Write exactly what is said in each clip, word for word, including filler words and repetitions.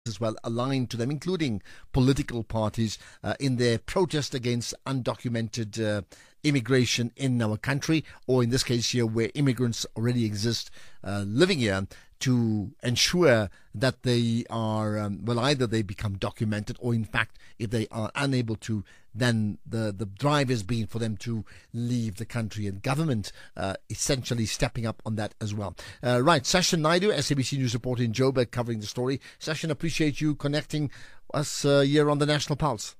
as well aligned to them, including political parties, uh, in their protest against undocumented uh, immigration in our country, or in this case here, where immigrants already exist uh, living here, to ensure that they are, um, well, either they become documented, or in fact, if they are unable to, then the, the drive has been for them to leave the country, and government uh, essentially stepping up on that as well. Uh, right, Session Naidu, S A B C News reporter in Joburg, covering the story. Session, appreciate you connecting us uh, here on the National Pulse.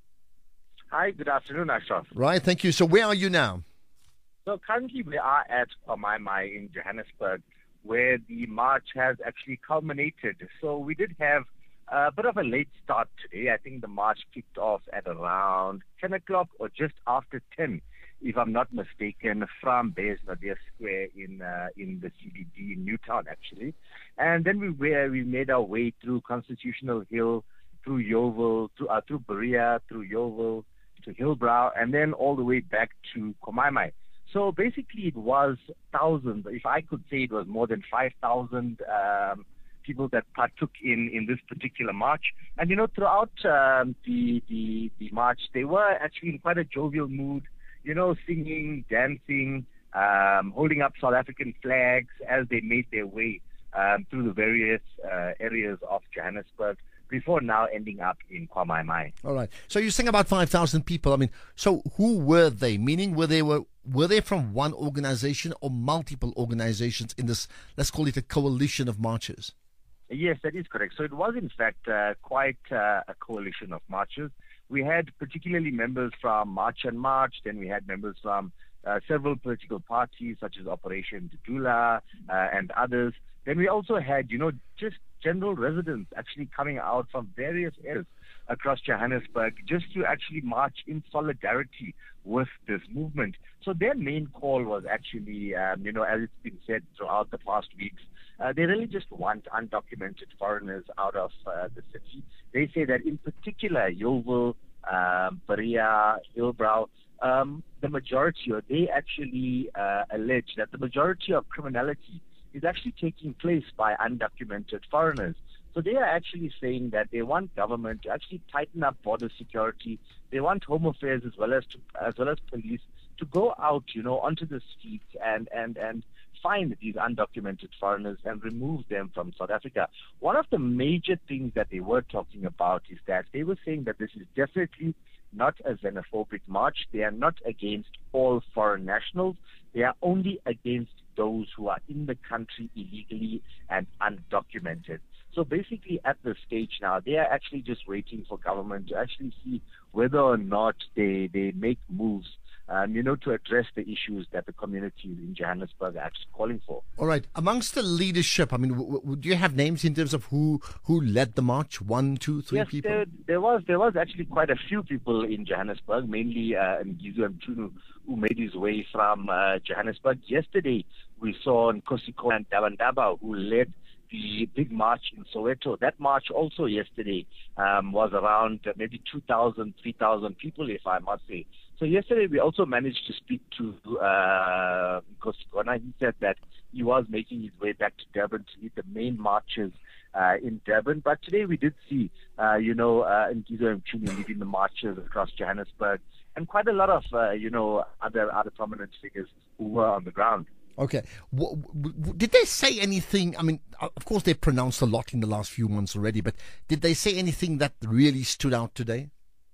Hi, good afternoon, Ashraf. Right, thank you. So where are you now? So currently we are at Pamaimai in Johannesburg, where the march has actually culminated. So we did have a bit of a late start today. I think the march kicked off at around ten o'clock or just after ten, if I'm not mistaken, from Base Nadir Square in uh, in the C B D in Newtown, actually. And then we were, we made our way through Constitutional Hill, through Yeoville, through, uh, through Berea, through Yeoville, to Hillbrow, and then all the way back to Khomaimai. So basically it was thousands, if I could say it was more than five thousand um, people that partook in, in this particular march. And, you know, throughout um, the, the, the march, they were actually in quite a jovial mood, you know, singing, dancing, um, holding up South African flags as they made their way um, through the various uh, areas of Johannesburg, before now ending up in Khomaimai. All right. So you're saying about five thousand people. I mean, so who were they? Meaning, were they were were they from one organization or multiple organizations in this, let's call it a coalition of marches? Yes, that is correct. So it was, in fact, uh, quite uh, a coalition of marches. We had particularly members from March and March, then we had members from uh, several political parties, such as Operation Dudula uh, and others. Then we also had, you know, just general residents actually coming out from various areas across Johannesburg just to actually march in solidarity with this movement. So their main call was actually, um, you know, as it's been said throughout the past weeks, uh, they really just want undocumented foreigners out of uh, the city. They say that in particular, Yeoville, um, Berea, Hillbrow, um, the majority, or they actually uh, allege that the majority of criminality is actually taking place by undocumented foreigners. So they are actually saying that they want government to actually tighten up border security. They want Home Affairs as well as to, as well as police to go out, you know, onto the streets and and and find these undocumented foreigners and remove them from South Africa. One of the major things that they were talking about is that they were saying that this is definitely not a xenophobic march. They are not against all foreign nationals. They are only against those who are in the country illegally and undocumented. So basically at this stage now, they are actually just waiting for government to actually see whether or not they, they make moves, um, you know, to address the issues that the communities in Johannesburg are actually calling for. All right. Amongst the leadership, I mean, w- w- do you have names in terms of who who led the march? One, two, three yes, people? There, there was there was actually quite a few people in Johannesburg, mainly uh, Ngizo Mchunu, who made his way from uh, Johannesburg. Yesterday, we saw Nkosiko and Dabandaba, who led the big march in Soweto. That march also yesterday um, was around uh, maybe two thousand, three thousand people, if I must say. So yesterday we also managed to speak to uh, Nkosiko, and he said that he was making his way back to Durban to lead the main marches uh, in Durban. But today we did see, uh, you know, uh, Ngizo Mchunu leading the marches across Johannesburg, and quite a lot of, uh, you know, other other prominent figures who were on the ground. Okay. W- w- did they say anything? I mean, of course, they pronounced a lot in the last few months already, but did they say anything that really stood out today?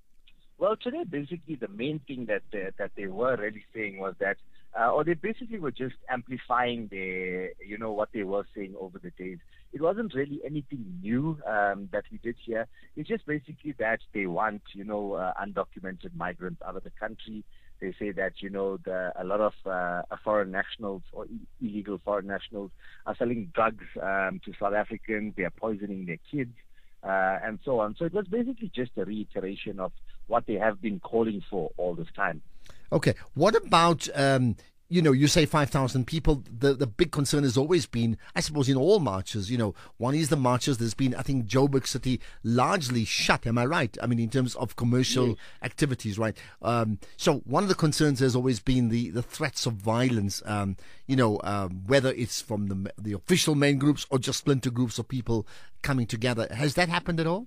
Well, today, basically, the main thing that they, that they were really saying was that, uh, or they basically were just amplifying their, you know, what they were saying over the days. It wasn't really anything new um, that we did here. It's just basically that they want, you know, uh, undocumented migrants out of the country. They say that, you know, the, a lot of uh, foreign nationals or i- illegal foreign nationals are selling drugs um, to South Africans. They are poisoning their kids uh, and so on. So it was basically just a reiteration of what they have been calling for all this time. Okay. What about um, you know, you say five thousand people. The the big concern has always been, I suppose, in all marches, you know, one is the marches. There's been, I think, Joburg City largely shut. Am I right? I mean, in terms of commercial yes. activities, right? Um, so one of the concerns has always been the, the threats of violence, um, you know, um, whether it's from the the official main groups or just splinter groups of people coming together. Has that happened at all?